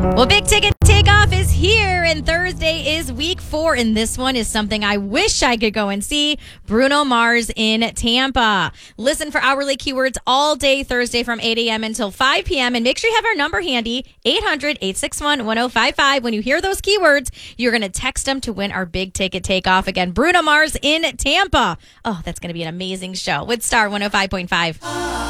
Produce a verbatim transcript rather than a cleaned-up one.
Well, Big Ticket Takeoff is here, and Thursday is week four, and this one is something I wish I could go and see. Bruno Mars in Tampa. Listen for hourly keywords all day Thursday from eight a.m. until five p.m., and make sure you have our number handy, eight hundred, eight six one, one oh five five. When you hear those keywords, you're going to text them to win our Big Ticket Takeoff. Again, Bruno Mars in Tampa. Oh, that's going to be an amazing show with Star one oh five point five.